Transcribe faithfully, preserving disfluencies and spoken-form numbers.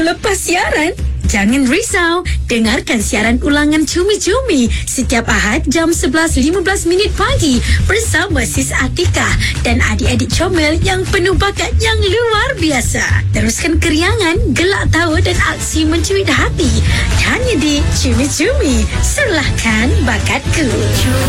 lepas siaran? Jangan risau, dengarkan siaran ulangan Cumi-Cumi setiap Ahad jam sebelas lima belas minit pagi bersama Sis Atikah dan adik-adik comel yang penuh bakat yang luar biasa. Teruskan keriangan, gelak tawa dan aksi mencuit hati hanya di Cumi-Cumi. Serlahkan bakatku.